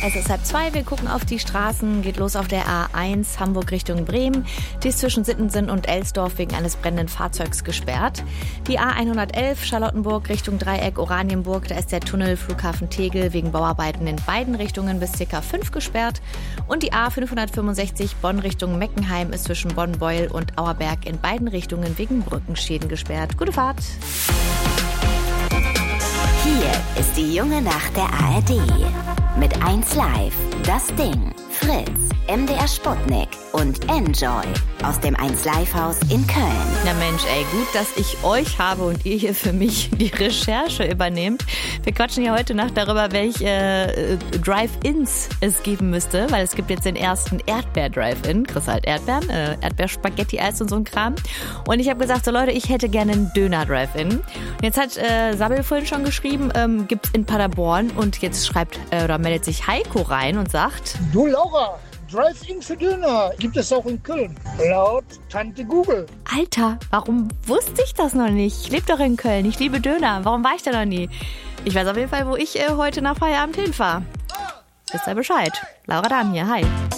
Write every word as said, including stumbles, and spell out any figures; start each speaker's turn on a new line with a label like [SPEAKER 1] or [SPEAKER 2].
[SPEAKER 1] Es ist halb zwei, wir gucken auf die Straßen, geht los auf der A eins, Hamburg Richtung Bremen. Die ist zwischen Sittensen und Elsdorf wegen eines brennenden Fahrzeugs gesperrt. Die A hundertelf, Charlottenburg Richtung Dreieck Oranienburg, da ist der Tunnel Flughafen Tegel wegen Bauarbeiten in beiden Richtungen bis ca. fünf gesperrt. Und die A fünfhundertfünfundsechzig, Bonn Richtung Meckenheim, ist zwischen Bonn-Beuel und Auerberg in beiden Richtungen wegen Brückenschäden gesperrt. Gute Fahrt!
[SPEAKER 2] Hier ist die junge Nacht der A R D. Mit eins Live, Das Ding, Fritz, M D R Sputnik und Enjoy aus dem eins Live Haus in Köln.
[SPEAKER 1] Na Mensch, ey, gut, dass ich euch habe und ihr hier für mich die Recherche übernehmt. Wir quatschen ja heute Nacht darüber, welche äh, Drive-Ins es geben müsste, weil es gibt jetzt den ersten Erdbeer-Drive-In. Kriegst halt Erdbeeren, äh, Erdbeer-Spaghetti-Eis und so ein Kram. Und ich habe gesagt, so Leute, ich hätte gerne einen Döner-Drive-In. Und jetzt hat äh, Sabbel vorhin schon geschrieben, ähm, gibt's in Paderborn. Und jetzt schreibt äh, oder meldet sich Heiko rein und sagt:
[SPEAKER 3] Du Laura, Drive-In für Döner gibt es auch in Köln. Laut Tante Google.
[SPEAKER 1] Alter, warum wusste ich das noch nicht? Ich lebe doch in Köln, ich liebe Döner. Warum war ich da noch nie? Ich weiß auf jeden Fall, wo ich äh, heute nach Feierabend hinfahre. Wisst ihr Bescheid? Laura Dahm hier, hi.